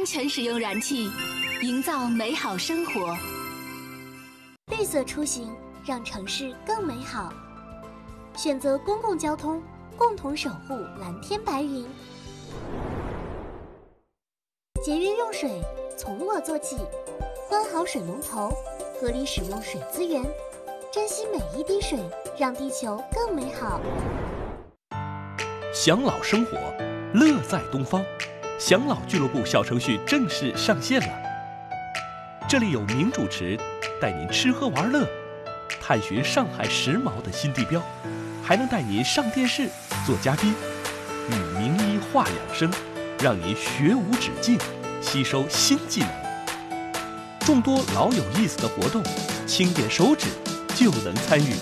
全使用燃气，营造美好生活。 绿色出行，让城市更美好。选择公共交通，共同守护蓝天白云。节约用水，从我做起。关好水龙头，合理使用水资源，珍惜每一滴水，让地球更美好。 享老生活，乐在东方。享老俱乐部小程序正式上线了。这里有名主持带您吃喝玩乐，探寻上海时髦的新地标，还能带您上电视做嘉宾，与名医话养生，让您学无止境，吸收新技能。众多老有意思的活动，轻点手指就能参与，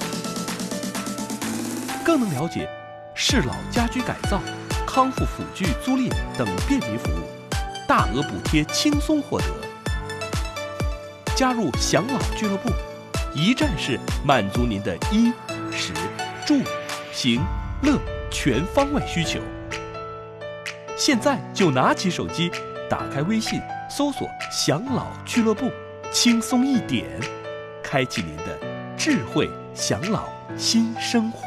更能了解适老家居改造、康复辅具租赁等便民服务，大额补贴轻松获得。加入享老俱乐部，一站式满足您的衣、食、住、行、乐全方位需求。现在就拿起手机，打开微信，搜索享老俱乐部，轻松一点，开启您的智慧享老新生活。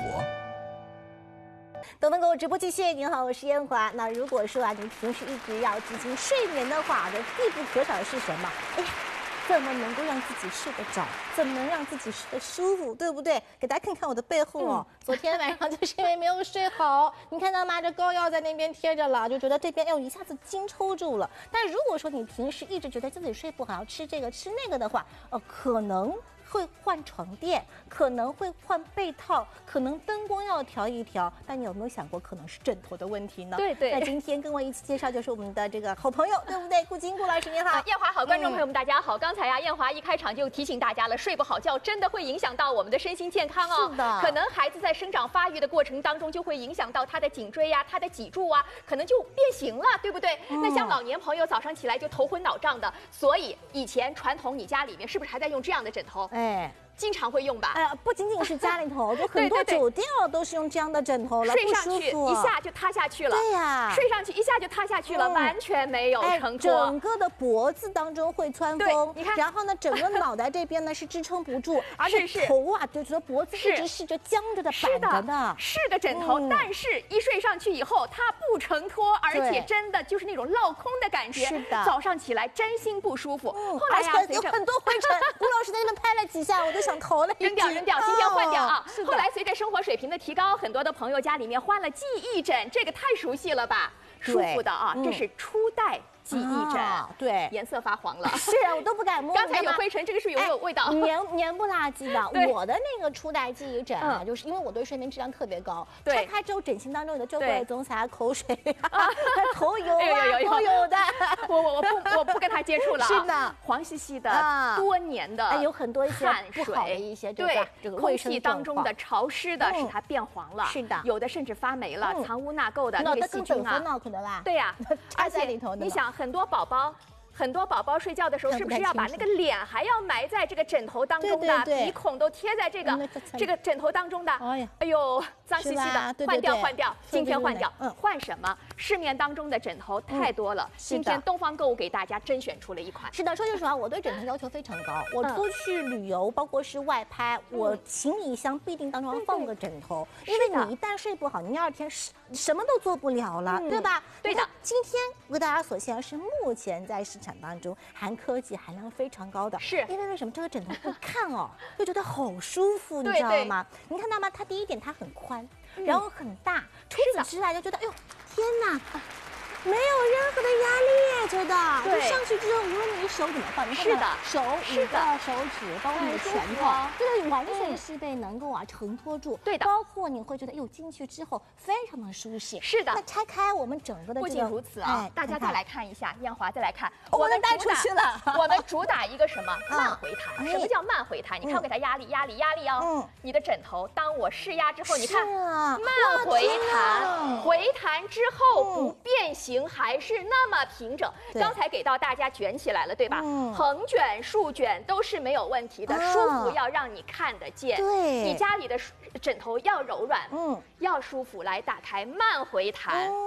东方购物直播继续，您好，我是燕华。那如果说你平时一直要进行睡眠的话，这必不可少的是什么？哎呀，怎么能够让自己睡得着？怎么能让自己睡得舒服？对不对？给大家看看我的背后哦，昨天晚上就是因为没有睡好，你看到吗？这膏药在那边贴着了，就觉得这边一下子筋抽住了。但如果说你平时一直觉得自己睡不好，要吃这个吃那个的话，可能会换床垫，可能会换被套，可能灯光要调一调，但你有没有想过可能是枕头的问题呢？ 对对。 那今天跟我一起介绍就是我们的这个好朋友，对不对？顾金顾老师你好， 燕华好，观众朋友们大家好。刚才燕华一开场就提醒大家了，睡不好觉真的会影响到我们的身心健康哦。 是的。 可能孩子在生长发育的过程当中就会影响到他的颈椎呀、他的脊柱啊，可能就变形了，对不对？那像老年朋友早上起来就头昏脑胀的，所以以前传统你家里面是不是还在用这样的枕头？ 哎。 经常会用吧？ 哎呀，不仅仅是家里头，就很多酒店都是用这样的枕头了， 睡上去一下就塌下去了。 对呀， 睡上去一下就塌下去了，完全没有承托。 整个的脖子当中会穿风， 你看， 然后呢，整个脑袋这边呢是支撑不住，而且头啊，就觉得脖子一直是着僵着的板着的。 是个枕头，但是一睡上去以后，它不承托，而且真的就是那种落空的感觉。 是的， 早上起来真心不舒服。后来呀，有很多灰尘，顾老师在那边拍了几下，我都想投了。 扔掉，今天换掉啊！后来随着生活水平的提高，很多的朋友家里面换了记忆枕，这个太熟悉了吧？舒服的啊，这是初代记忆枕， 对， 颜色发黄了。 是啊，我都不敢摸。 刚才有灰尘，这个是有没有味道？ 黏不拉几的。我的那个初代记忆枕啊，就是因为我对睡眠质量特别高，拆开之后枕芯当中有的就会总洒口水啊，头油啊，都有的。 我不跟它接触了。 是的， 黄兮兮的，多年的， 有很多一些不好的一些对这个空气当中的潮湿的使它变黄了。 是的， 有的甚至发霉了，藏污纳垢的那个细菌啊。对呀， 而且你想，很多宝宝睡觉的时候，是不是要把那个脸还要埋在这个枕头当中的，鼻孔都贴在这个枕头当中的？哎呦，脏兮兮的，换掉，今天换掉，换什么？市面当中的枕头太多了，今天东方购物给大家甄选出了一款。 是的，说句实话，我对枕头要求非常高。我出去旅游，包括是外拍，我行李箱必定当中要放个枕头，因为你一旦睡不好，你第二天什么都做不了了，对吧？ 对的。 今天我给大家所献是目前在市场当中含科技含量非常高的， 是因为为什么这个枕头一看就觉得好舒服，你知道吗？你看到吗？它第一点它很宽，然后很大，除此之外就觉得哎呦天哪！没有任何的压力，觉得就上去之后，无论你手怎么换，你看手、你的手指，包括你的拳头，这个完全是被能够承托住。 对的， 包括你会觉得，进去之后非常的舒适。 是的， 那拆开我们整个的不仅如此啊，大家再来看一下，燕华再来看， 我们带出去了。 我们主打一个什么慢回弹？什么叫慢回弹？你看我给它压力哦。你的枕头，当我试压之后，你看慢回弹，回弹之后不变形。还是那么平整，刚才给到大家卷起来了，对吧？横卷、竖卷都是没有问题的，舒服要让你看得见。 对， 你家里的枕头要柔软，要舒服，来打开慢回弹，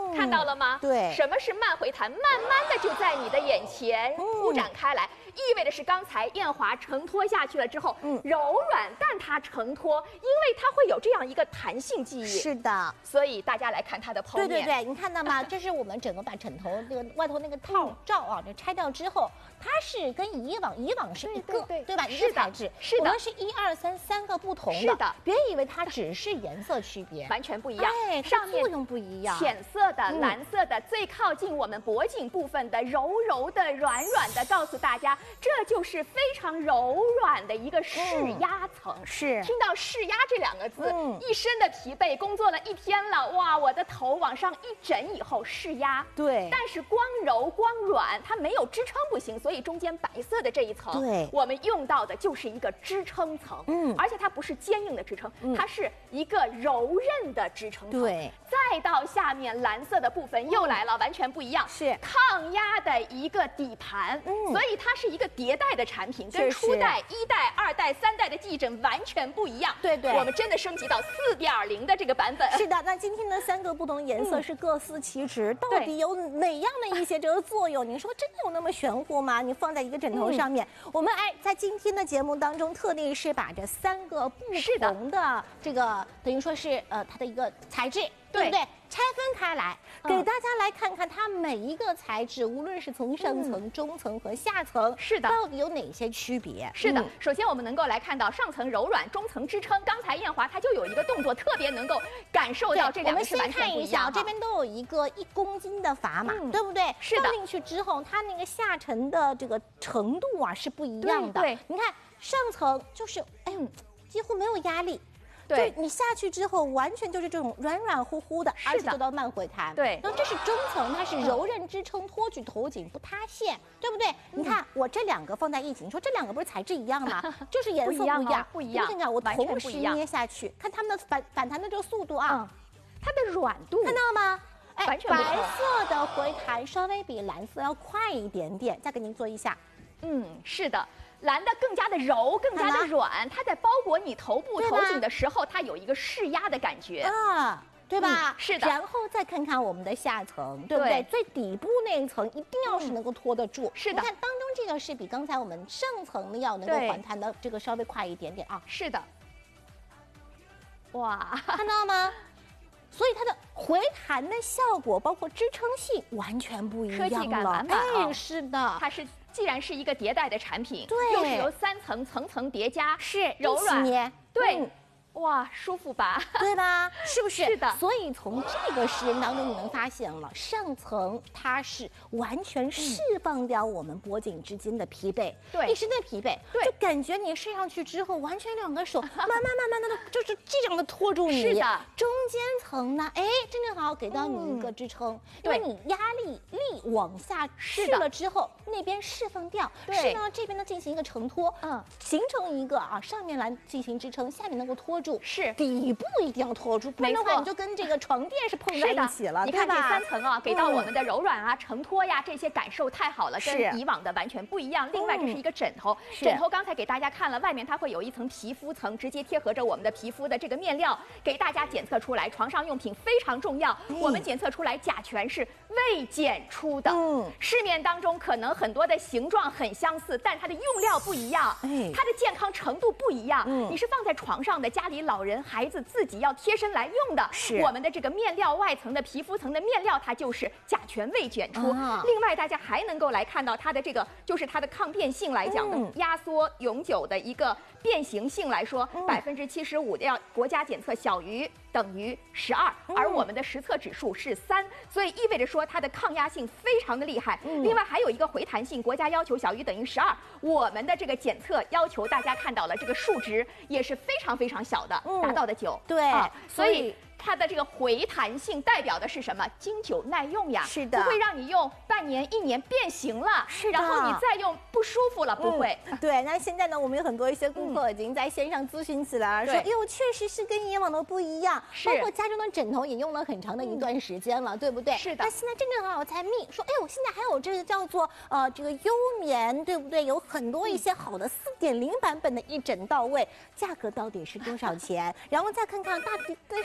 看到了吗？ 对， 什么是慢回弹？慢慢的就在你的眼前铺展开来，意味着是刚才燕华承托下去了之后，柔软，但它承托，因为它会有这样一个弹性记忆。 是的， 所以大家来看它的剖面。 对对对，你看到吗？这是我们整个把枕头那个外头那个套罩啊，这拆掉之后，它是跟以往是一个，对吧？一个材质， 是的， 我们是1、2、3三个不同的。 是的， 别以为它只是颜色区别， 完全不一样。 哎， 上面作用不一样， 浅色的、蓝色的，最靠近我们脖颈部分的，柔柔的、软软的，告诉大家，这就是非常柔软的一个释压层。 是， 听到释压这2个字，一身的疲惫，工作了1天了，哇，我的头往上一枕以后释压。 对， 但是光柔光软，它没有支撑不行，所以中间白色的这一层， 对， 我们用到的就是一个支撑层。而且它不是坚硬的支撑，它是一个柔韧的支撑层。 对， 再到下面蓝色的部分又来了，完全不一样， 是抗压的一个底盘。所以它是一个迭代的产品，跟初代、1代、2代、3代的记忆枕完全不一样。 对对， 我们真的升级到4.0的这个版本。 是的，那今天的3个不同颜色是各司其职，到底有哪样的一些这个作用？你说真的有那么玄乎吗？你放在一个枕头上面，我们在今天的节目当中，特地是把这3个不同的这个等于说是它的一个材质，对不对？拆分开来，给大家来看看它每一个材质，无论是从上层、中层和下层， 是的， 到底有哪些区别？ 是的，首先我们能够来看到上层柔软，中层支撑。刚才燕华它就有一个动作，特别能够感受到这2个是完全不一样。 这边都有一个1公斤的砝码，对不对？ 是的， 放进去之后，它那个下沉的这个程度啊是不一样的。 对， 你看上层就是几乎没有压力。 对， 你下去之后，完全就是这种软软乎乎的，而且做到慢回弹。 对， 然后这是中层，它是柔韧支撑，托举头颈不塌陷，对不对？你看我这2个放在一起，你说这2个不是材质一样吗？就是颜色不一样， 不一样。 你看看我同时捏下去，看它们的反弹的这个速度啊， 它的软度看到吗？ 完全不同。 白色的回弹稍微比蓝色要快一点点，再给您做一下。 是的。蓝的更加的柔，更加的软，它在包裹你头部头颈的时候，它有一个释压的感觉啊，对吧？ 是的。 然后再看看我们的下层，对不对？最底部那一层一定要是能够托得住。 是的。 你看当中这个是比刚才我们上层的要能够还弹的这个稍微快一点点啊。 是的。哇， 看到吗？所以它的回弹的效果，包括支撑性完全不一样了， 科技感满满。 是的， 它既然是一个迭代的产品， 对， 又是由3层层层叠加， 是柔软，对。 哇，舒服吧？对吧？是不是？ 是的。 所以从这个实验当中，你能发现了，上层它是完全释放掉我们脖颈之间的疲惫， 对， 一身的疲惫， 对， 就感觉你睡上去之后，完全2个手慢慢的，就是这样的托住你。 是的。 中间层呢，正好给到你一个支撑，因为你压力往下去了之后，那边释放掉，释放到这边呢进行一个承托，形成一个上面来进行支撑，下面能够托住， 是底部一定要托住，不然的话你就跟这个床垫是碰在一起了。 你看这3层啊，给到我们的柔软啊、承托呀这些感受太好了，跟以往的完全不一样。另外这是一个枕头，枕头刚才给大家看了，外面它会有一层皮肤层，直接贴合着我们的皮肤的这个面料，给大家检测出来。床上用品非常重要，我们检测出来甲醛是未检出的。市面当中可能很多的形状很相似，但它的用料不一样，它的健康程度不一样。你是放在床上的，家里老人、孩子自己要贴身来用的。我们的这个面料外层的皮肤层的面料，它就是甲醛未检出。另外，大家还能够来看到它的这个，就是它的抗变性来讲的压缩永久的一个变形性来说，75%的国家检测小于等于12，而我们的实测指数是3，所以意味着说它的抗压性非常的厉害。另外还有一个回弹性，国家要求小于等于12，我们的这个检测要求大家看到了这个数值也是非常非常小的，达到的9。 对， 所以它的这个回弹性代表的是什么？经久耐用呀， 是的， 不会让你用半年、1年变形了， 是的， 然后你再用不舒服了，不会。 对，那现在呢，我们有很多一些顾客已经在线上咨询起来了，说，哟，确实是跟以往的不一样，包括家中的枕头也用了很长的一段时间了，对不对？ 是的。 那现在正好才密说，哎呦，现在还有这个叫做这个优眠，对不对？有很多一些好的4.0版本的一枕到位，价格到底是多少钱？然后再看看到底是不是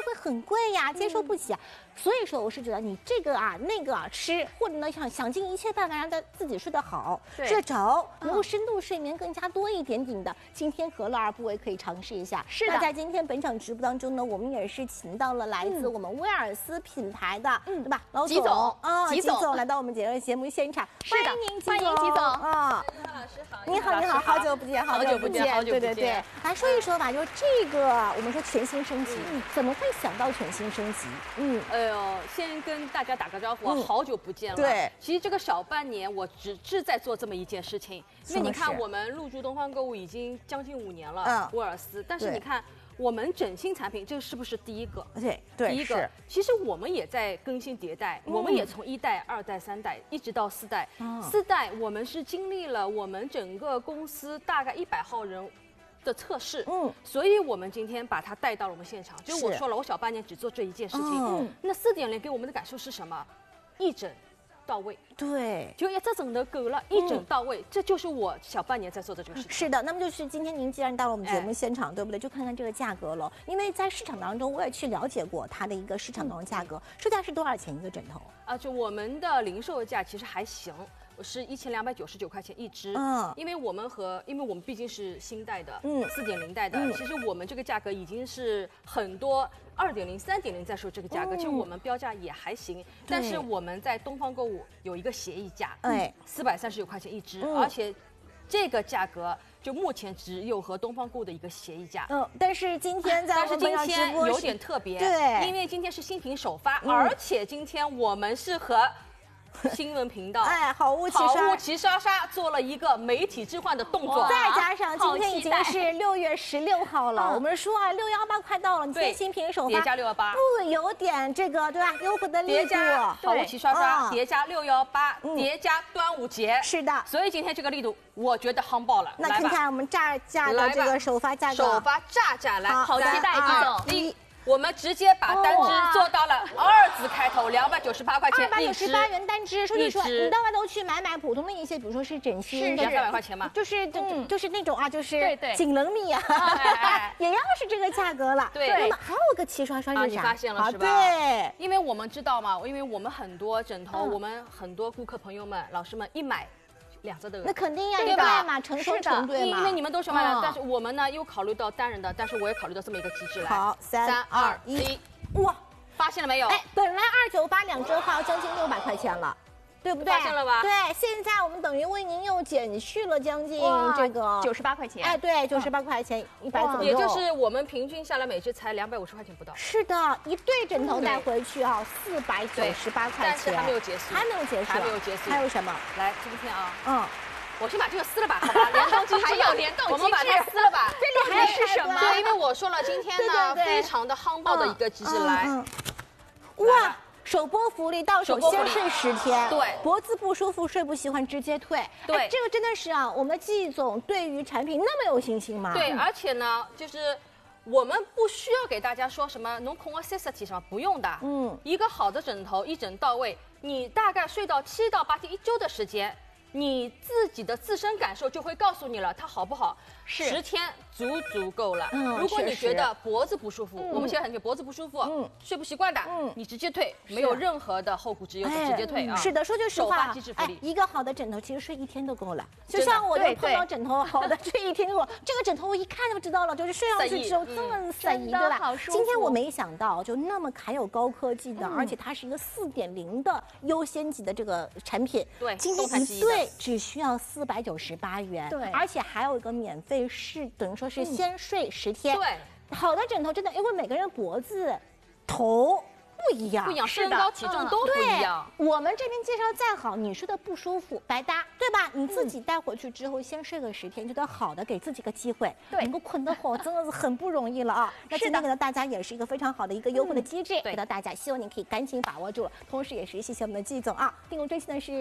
会很贵呀，接受不起啊。所以说，我是觉得你这个啊那个啊吃，或者呢想尽一切办法让他自己睡得好，睡得着，能够深度睡眠更加多一点点的。今天何乐而不为，可以尝试一下。 是的。 那在今天本场直播当中呢，我们也是请到了来自我们威尔斯品牌的，对吧？老总啊，吉总来到我们节目现场，欢迎您， 欢迎吉总啊！ 老师好， 你好，好久不见，对，来说一说吧，就这个我们说全新升级，怎么会想到全新升级？ 哎呦，先跟大家打个招呼，好久不见了。 对， 其实这个小半年我只是在做这么一件事情，因为你看我们入驻东方购物已经将近5年了，威尔斯，但是你看。我们整新产品，这个是不是第一个？ 对， 第一个。其实我们也在更新迭代，我们也从1代、2代、3代一直到4代。4代我们是经历了我们整个公司大概100号人的测试，所以我们今天把它带到了我们现场。就是我说了，我小半年只做这一件事情。那4.0给我们的感受是什么？一整到位， 对， 就这整的够了，一整到位，这就是我小半年在做的这个事情。 是的，那么就是今天您既然到了我们节目现场，对不对？就看看这个价格了，因为在市场当中我也去了解过它的一个市场当中价格，售价是多少钱一个枕头？ 就我们的零售价其实还行。是1299块钱一支，因为我们毕竟是新代的，4.0代的，其实我们这个价格已经是很多2.0、3.0在售这个价格，其实我们标价也还行，但是我们在东方购物有一个协议价，439块钱一支，而且这个价格就目前只有和东方购物的一个协议价， 但是今天在我们直播有点特别， 对， 因为今天是新品首发，而且今天我们是和新闻频道好物齐刷刷做了一个媒体置换的动作， 再加上今天已经是6月16号了，我们说啊618快到了，你今天新品首发叠加618， 不有点这个对吧？优惠的力度， 叠加好物齐刷刷，叠加618，叠加端午节， 是的， 所以今天这个力度我觉得夯爆了。 那看看我们炸价的这个首发价格， 首发炸价来， 好期待，吉总。 我们直接把单支做到了2字开头，298块钱 ，298元单支。说句实话，你到外头去买普通的一些，比如说是枕芯 ，200块钱嘛， 就是那种啊，就是锦纶米啊，也要是这个价格了。 对， 那么还有个齐刷刷是啥？ 你发现了是吧？ 对， 因为我们知道嘛，因为我们很多枕头，我们很多顾客朋友们、老师们一买。2折的， 那肯定呀，对吧？嘛，成双成对嘛。 因为你们都是买了，但是我们呢又考虑到单人的，但是我也考虑到这么一个机制来。 好，3、2、1，哇， 发现了没有？ 本来298，2折的话要将近600块钱了。对不对？ 发现了吧？ 对，现在我们等于为您又减去了将近这个 98块钱。 对，98块钱100左右， 也就是我们平均下来每只才250块钱不到。 是的，一对枕头带回去啊，498块钱。 但是还没有结束， 还没有结束，还有什么？ 来，今天啊，我先把这个撕了吧，好吧？ 联动机制还有联动机制， 我们把它撕了吧。 这里还是什么？ 对，因为我说了，今天呢非常的夯爆的一个机制来， 哇！首播福利到手先睡10天， 对， 脖子不舒服、睡不习惯直接退， 对， 这个真的是啊，我们的季总对于产品那么有信心吗？ 对，而且呢，就是我们不需要给大家说什么浓控啊、sexy 什么，不用的，一个好的枕头一整到位，你大概睡到7到8天1周的时间。你自己的自身感受就会告诉你了，它好不好？10天足够了。如果你觉得脖子不舒服，我们现在很觉得脖子不舒服，睡不习惯的，你直接退，没有任何的后顾之忧，直接退啊。 是的，说句实话，一个好的枕头其实睡1天都够了。就像我就碰到枕头好的睡1天就够，这个枕头我一看就知道了，就是睡上去之后这么散逸，对吧？今天我没想到就那么还有高科技的，而且它是一个4.0的优先级的这个产品。 对， 今天一对只需要498元， 对， 而且还有一个免费试，等于说是先睡10天。 对， 好的枕头真的，因为每个人脖子、头不一样， 身高体重都不一样。 我们这边介绍再好，你睡得不舒服，白搭，对吧？你自己带回去之后，先睡个10天，觉得好的，给自己个机会，能够困得好，真的是很不容易了啊。那今天给到大家也是一个非常好的一个优惠的机制，给到大家，希望你可以赶紧把握住了。同时也是谢谢我们的季总啊，订购专线呢是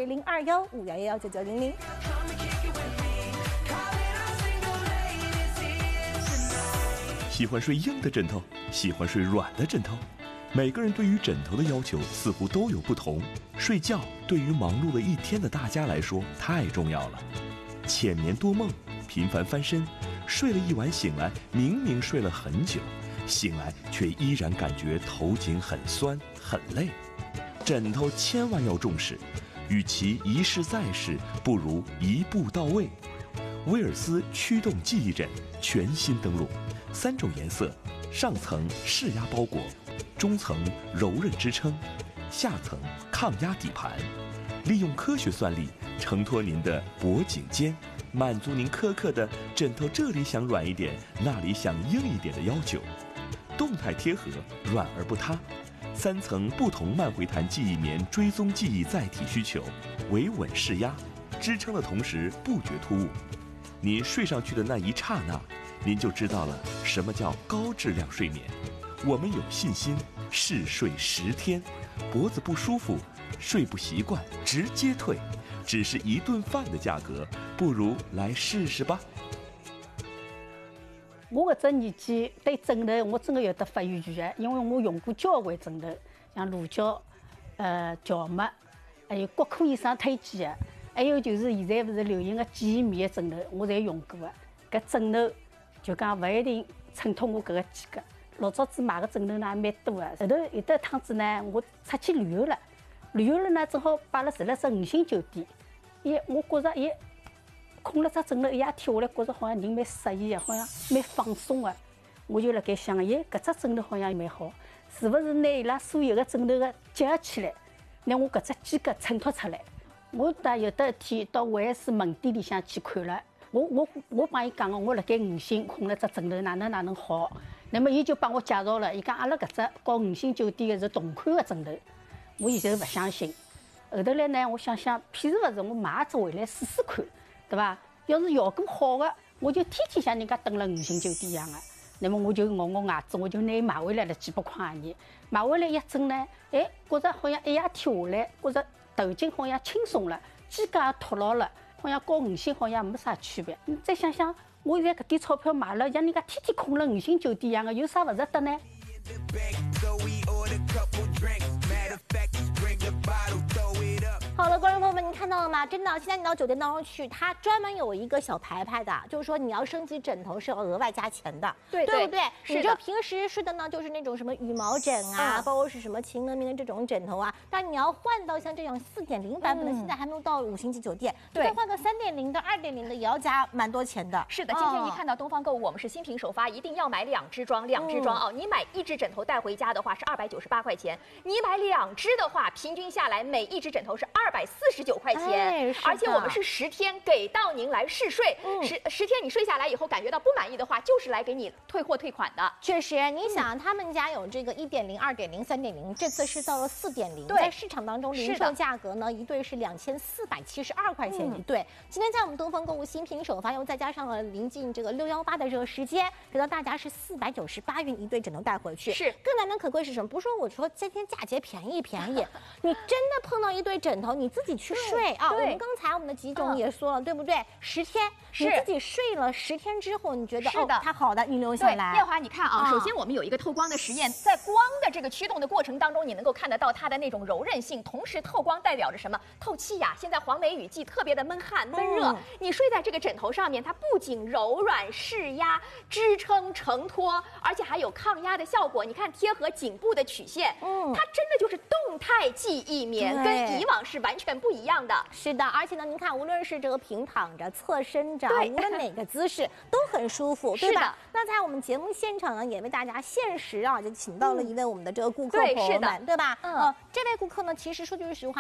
0215119900。 喜欢睡硬的枕头，喜欢睡软的枕头，每个人对于枕头的要求似乎都有不同。睡觉对于忙碌了一天的大家来说太重要了，浅眠多梦，频繁翻身，睡了一晚醒来，明明睡了很久， 醒来却依然感觉头颈很酸很累。枕头千万要重视，与其一试再试，不如一步到位。威尔斯驱动记忆枕全新登陆，3种颜色，上层释压包裹，中层柔韧支撑，下层抗压底盘，利用科学算力承托您的脖颈肩，满足您苛刻的枕头这里想软一点，那里想硬一点的要求。动态贴合，软而不塌，3层不同慢回弹记忆棉追踪记忆载体需求，维稳释压，支撑的同时不觉突兀。您睡上去的那一刹那，您就知道了什么叫高质量睡眠。我们有信心，试睡10天，脖子不舒服，睡不习惯，直接退，只是1顿饭的价格，不如来试试吧。 我搿只年纪对枕头，我真的有得发言权的，因为我用过交关枕头，像鹿角、荞麦，还有骨科医生推荐的，还有就是现在不是流行的记忆棉的枕头，我侪用过的。搿枕头就讲勿一定衬托我搿个几个。老早子买个枕头呢也蛮多的，后头有得趟子呢，我出去旅游了，呢正好摆了住了只5星酒店，我觉着困了只枕头一夜天下来，觉着好像人蛮适意的，好像蛮放松的。我就辣盖想，搿只枕头好像蛮好，是勿是拿伊拉所有的枕头个结合起来，拿我搿只肌格衬托出来？我有得一天到威尔斯门店里向去看了，我帮伊讲个，我辣盖5星困了只枕头哪能好？那么伊就帮我介绍了，伊讲阿拉搿只和5星酒店个是同款个枕头，我以前勿相信。后头来呢，我想想，譬如勿是我买一只回来试试看。对吧？要是效果好的，我就天天像人家蹲了5星酒店一样的。那么我就咬牙子，我就拿伊买回来了几百块而已。买回来一整呢，觉着好像一夜天下来，觉着头颈好像轻松了，肩胛也脱牢了，好像和5星好像没啥区别。你再想想，我现在搿点钞票买了，像人家天天困了5星酒店一样的，有啥勿值得呢？ 好了，观众朋友们，你看到了吗？真的，现在你到酒店当中去，它专门有一个小牌牌的，就是说你要升级枕头是要额外加钱的，对不对？你就平时睡的呢，就是那种什么羽毛枕啊，包括是什么晴能棉的这种枕头啊，但你要换到像这样4.0版本的，现在还没有到5星级酒店，再换个3.0的、2.0的也要加蛮多钱的。 是的，今天一看到东方购物，我们是新品首发，一定要买2支装，2支装哦。你买1支枕头带回家的话是298块钱，你买2支的话，平均下来每1支枕头是249块钱，而且我们是10天给到您来试睡，10天你睡下来以后感觉到不满意的话，就是来给你退货退款的。 确实，你想他们家有这个1.0、2.0、3.0，这次是到了4.0，在市场当中零售价格呢，一对是2472块钱一对。今天在我们东方购物新品首发，又再加上了临近这个618的这个时间，给到大家是498元一对枕头带回去。是，更难能可贵是什么？不是说我说今天价钱便宜，你真的碰到一对枕头，你自己去睡啊！我们刚才我们的吉总也说了，对不对？10天，你自己睡了10天之后，你觉得它好的，你留下来。 叶华，你看啊，首先我们有一个透光的实验，在光的这个驱动的过程当中，你能够看得到它的那种柔韧性，同时透光代表着什么？透气呀！现在黄梅雨季特别的闷汗闷热，你睡在这个枕头上面，它不仅柔软释压、支撑承托，而且还有抗压的效果。你看贴合颈部的曲线，它真的就是动态记忆棉，跟以往是完全不一样的。 是的，而且呢，您看，无论是这个平躺着、侧身着，无论哪个姿势都很舒服，对吧？那在我们节目现场呢，也为大家限时啊，就请到了一位我们的这个顾客朋友们，对吧？这位顾客呢，其实说句实话。